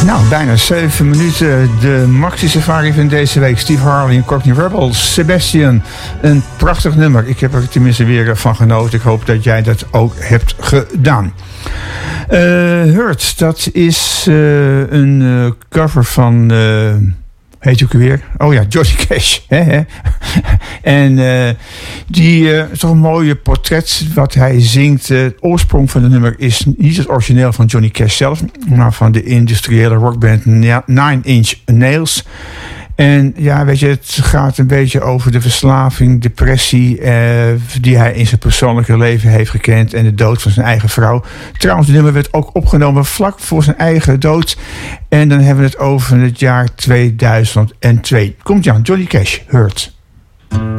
Nou, bijna 7 minuten. De maxi-safari van deze week. Steve Harley en Cockney Rebels. Sebastian, een prachtig nummer. Ik heb er tenminste weer van genoten. Ik hoop dat jij dat ook hebt gedaan. Hurt, dat is een cover van... heet je ook weer? Oh ja, Johnny Cash. En die is toch een mooie portret wat hij zingt. Het oorsprong van het nummer is niet het origineel van Johnny Cash zelf, maar van de industriële rockband Nine Inch Nails. En ja, weet je, het gaat een beetje over de verslaving, depressie die hij in zijn persoonlijke leven heeft gekend en de dood van zijn eigen vrouw. Trouwens, het nummer werd ook opgenomen vlak voor zijn eigen dood. En dan hebben we het over het jaar 2002. Komt Jan, Johnny Cash, Hurt.